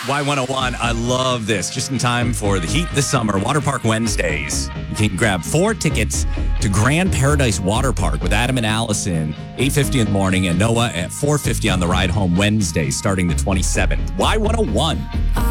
Y101, I love this. Just in time for the heat this summer, Water Park Wednesdays. You can grab 4 tickets to Grand Paradise Water Park with Adam and Allison, 8:50 in the morning, and Noah at 4:50 on the ride home Wednesday, starting the 27th. Y101.